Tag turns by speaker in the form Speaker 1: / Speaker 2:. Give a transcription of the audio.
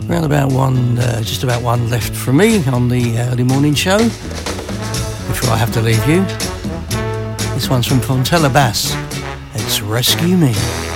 Speaker 1: Around about just about one left from me on the early morning show before I have to leave you. This one's from Fontella Bass. It's Rescue Me.